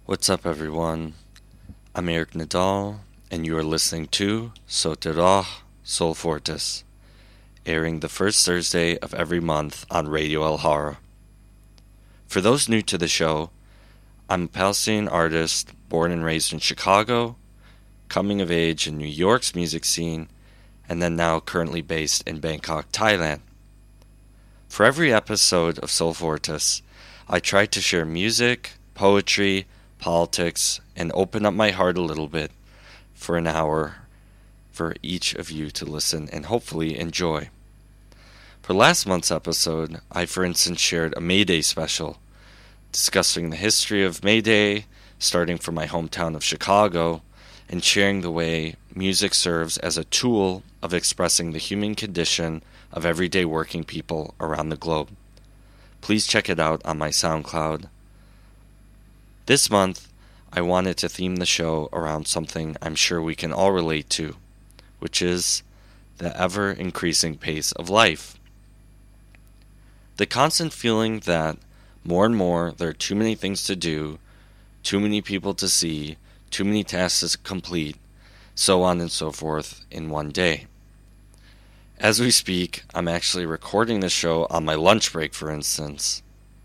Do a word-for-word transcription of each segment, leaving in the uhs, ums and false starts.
What's up, everyone? I'm Eric Nadal, and you are listening to Soterah Sol Fortis, airing the first Thursday of every month on Radio El Hara. For those new to the show, I'm a Palestinian artist born and raised in Chicago, coming of age in New York's music scene, and then now currently based in Bangkok, Thailand. For every episode of Sol Fortis, I try to share music, poetry, politics, and open up my heart a little bit for an hour for each of you to listen and hopefully enjoy. For last month's episode, I for instance shared a May Day special discussing the history of May Day, starting from my hometown of Chicago, and sharing the way music serves as a tool of expressing the human condition of everyday working people around the globe. Please check it out on my SoundCloud. This month, I wanted to theme the show around something I'm sure we can all relate to, which is the ever-increasing pace of life. The constant feeling that more and more there are too many things to do, too many people to see, too many tasks to complete, so on and so forth in one day. As we speak, I'm actually recording the show on my lunch break, for instance.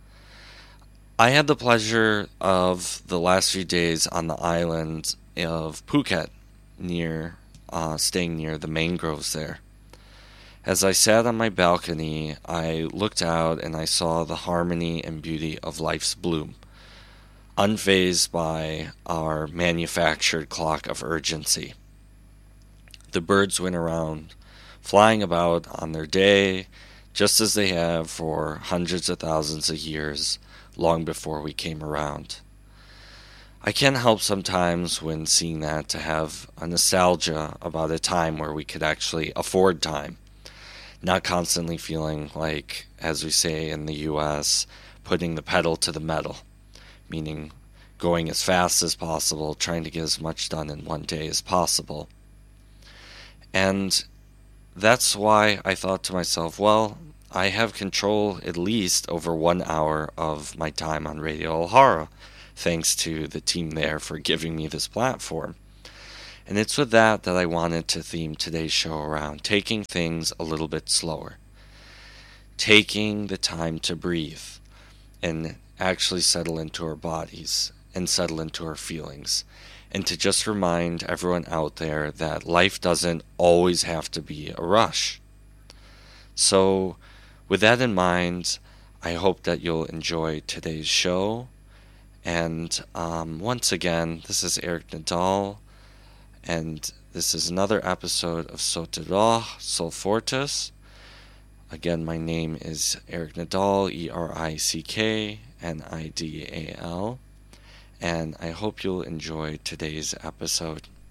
I had the pleasure of the last few days on the island of Phuket, near, uh, staying near the mangroves there. As I sat on my balcony, I looked out and I saw the harmony and beauty of life's bloom, unfazed by our manufactured clock of urgency. The birds went around, flying about on their day, just as they have for hundreds of thousands of years, long before we came around. I can't help sometimes when seeing that to have a nostalgia about a time where we could actually afford time, not constantly feeling like, as we say in the U S, putting the pedal to the metal, meaning going as fast as possible, trying to get as much done in one day as possible. And that's why I thought to myself, well, I have control at least over one hour of my time on Radio El Hara, thanks to the team there for giving me this platform. And it's with that that I wanted to theme today's show around taking things a little bit slower. Taking the time to breathe and actually settle into our bodies and settle into our feelings. And to just remind everyone out there that life doesn't always have to be a rush. So, with that in mind, I hope that you'll enjoy today's show. And um, once again, this is Eric Nadal, and this is another episode of Soterah Sol Fortis. Again, my name is Eric Nadal, E R I C K N I D A L, and I hope you'll enjoy today's episode.